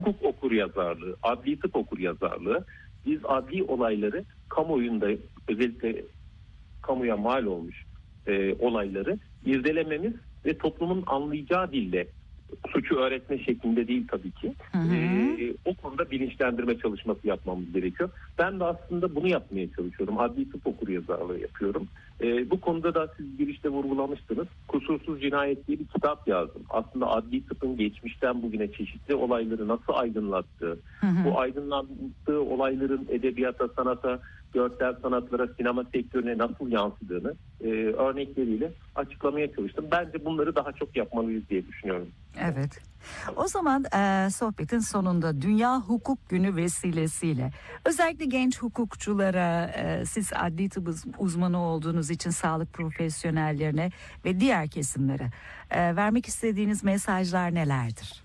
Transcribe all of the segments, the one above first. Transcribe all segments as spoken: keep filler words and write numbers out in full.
hukuk okuryazarlığı, adli tıp okuryazarlığı. Biz adli olayları kamuoyunda, özellikle kamuya mal olmuş e, olayları irdelememiz ve toplumun anlayacağı dille, suçu öğretme şeklinde değil tabii ki. Hı hı. E, o konuda bilinçlendirme çalışması yapmamız gerekiyor. Ben de aslında bunu yapmaya çalışıyorum. Adli tıp okuryazarlığı yapıyorum. E, bu konuda da siz girişte vurgulamıştınız. Kusursuz Cinayet diye bir kitap yazdım. Aslında adli tıpın geçmişten bugüne çeşitli olayları nasıl aydınlattığı, hı hı. bu aydınlattığı olayların edebiyata, sanata, görsel sanatlara, sinema sektörüne nasıl yansıdığını e, örnekleriyle açıklamaya çalıştım. Bence bunları daha çok yapmalıyız diye düşünüyorum. Evet. O zaman e, sohbetin sonunda Dünya Hukuk Günü vesilesiyle özellikle genç hukukçulara, e, siz adli tıp uzmanı olduğunuz için sağlık profesyonellerine ve diğer kesimlere e, vermek istediğiniz mesajlar nelerdir?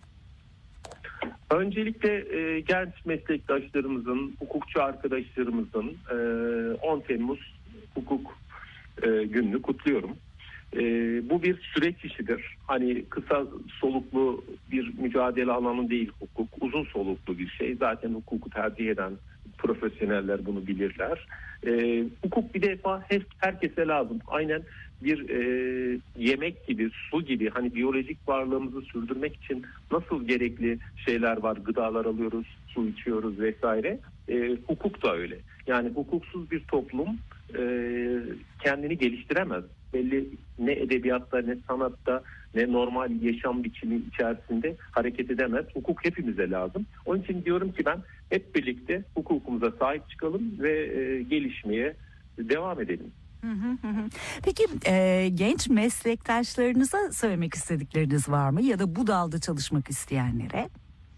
Öncelikle e, genç meslektaşlarımızın, hukukçu arkadaşlarımızın e, on Temmuz Hukuk e, Günü'nü kutluyorum. E, bu bir süreç işidir. Hani kısa soluklu bir mücadele alanı değil hukuk, uzun soluklu bir şey. Zaten hukuku tercih eden profesyoneller bunu bilirler. E, hukuk bir defa her, herkese lazım. Aynen bir e, yemek gibi, su gibi, hani biyolojik varlığımızı sürdürmek için nasıl gerekli şeyler var, gıdalar alıyoruz, su içiyoruz vesaire. E, hukuk da öyle. Yani hukuksuz bir toplum e, kendini geliştiremez. Belli ne edebiyatta, ne sanatta, ne normal yaşam biçimi içerisinde hareket edemez. Hukuk hepimize lazım. Onun için diyorum ki ben hep birlikte hukukumuza sahip çıkalım ve e, gelişmeye devam edelim. Peki e, genç meslektaşlarınıza söylemek istedikleriniz var mı ya da bu dalda çalışmak isteyenlere?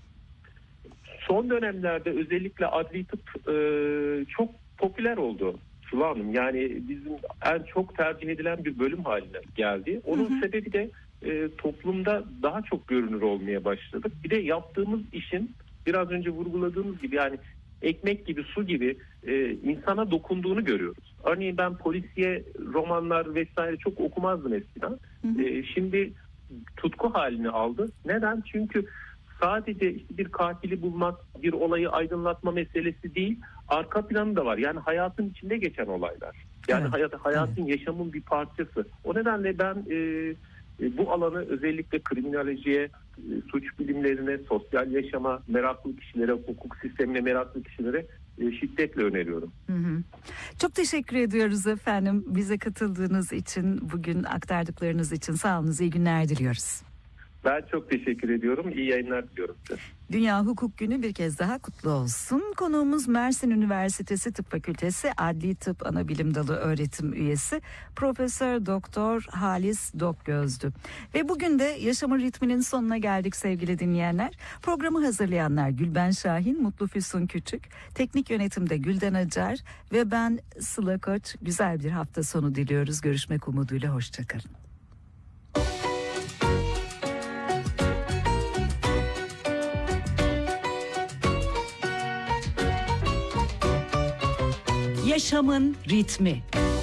Son dönemlerde özellikle adli tıp e, çok popüler oldu Sıla Hanım. Yani bizim en çok tercih edilen bir bölüm haline geldi. Onun hı hı. sebebi de e, toplumda daha çok görünür olmaya başladık. Bir de yaptığımız işin biraz önce vurguladığımız gibi yani ekmek gibi, su gibi e, insana dokunduğunu görüyoruz. Örneğin ben polisiye romanlar vesaire çok okumazdım eskiden. Hı hı. E, şimdi tutku halini aldı. Neden? Çünkü sadece işte bir katili bulmak, bir olayı aydınlatma meselesi değil, arka planı da var. Yani hayatın içinde geçen olaylar. Yani evet. hayat, hayatın, evet. yaşamın bir parçası. O nedenle ben e, e, bu alanı özellikle kriminolojiye, e, suç bilimlerine, sosyal yaşama meraklı kişilere, hukuk sistemine meraklı kişilere e, şiddetle öneriyorum. Hı hı. Çok teşekkür ediyoruz efendim. Bize katıldığınız için, bugün aktardıklarınız için sağ olun, iyi günler diliyoruz. Ben çok teşekkür ediyorum. İyi yayınlar diliyorum size. Dünya Hukuk Günü bir kez daha kutlu olsun. Konuğumuz Mersin Üniversitesi Tıp Fakültesi Adli Tıp Anabilim Dalı öğretim üyesi Profesör Doktor Halis Dokgöz'dü. Ve bugün de Yaşamın Ritminin sonuna geldik sevgili dinleyenler. Programı hazırlayanlar Gülben Şahin, Mutlu Füsun Küçük, teknik yönetimde Gülden Acar ve ben Sıla Koç. Güzel bir hafta sonu diliyoruz. Görüşmek umuduyla, hoşçakalın. Yaşamın ritmi.